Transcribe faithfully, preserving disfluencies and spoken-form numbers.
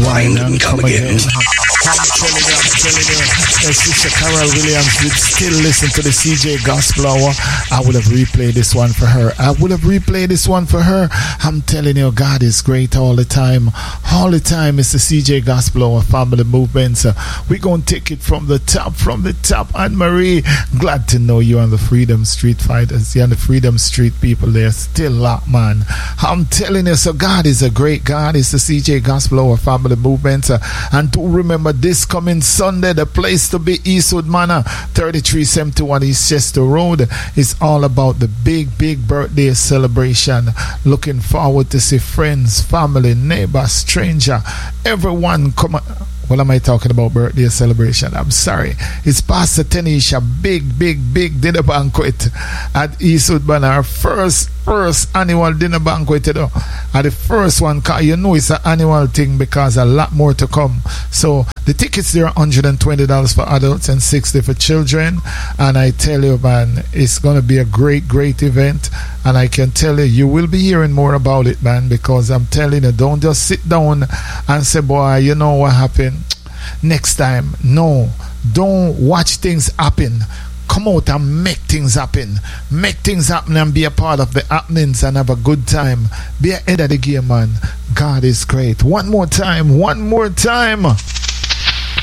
rewind and come again. I'm telling you, I'm telling you, if Sister Carol Williams did still listen to the C J Gospel Hour, I would have replayed this one for her. I would have replayed this one for her. I'm telling you, God is great all the time. All the time, it's the C J Gospel Hour family movement. So we're going to take it from the top, from the top. Anne Marie, glad to know you on the Freedom Street Fighters. You're on the Freedom Street people. They're still locked, man. I'm telling you, so God is a great God. It's the C J Gospel Hour family movement. Uh, and to remember, this coming Sunday, the place to be, Eastwood Manor, thirty-three seventy-one East Chester Road. It's all about the big, big birthday celebration. Looking forward to see friends, family, neighbor, stranger, everyone come. What am I talking about? Birthday celebration. I'm sorry. It's Pastor Tanisha. Big, big, big dinner banquet at Eastwood Manor. Our first, first annual dinner banquet, you know. And the first one, you know it's an annual thing because a lot more to come. So the tickets there are one hundred twenty dollars for adults and sixty dollars for children. And I tell you, man, it's going to be a great, great event. And I can tell you, you will be hearing more about it, man, because I'm telling you, don't just sit down and say, boy, you know what happened next time. No, don't watch things happen. Come out and make things happen. Make things happen and be a part of the happenings and have a good time. Be ahead of the game, man. God is great. One more time, one more time.